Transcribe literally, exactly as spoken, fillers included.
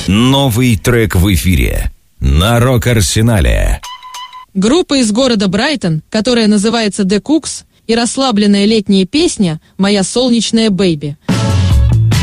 Новый трек в эфире на Рок-Арсенале. Группа из города Брайтон, которая называется The Cooks, и расслабленная летняя песня «Моя солнечная бэйби».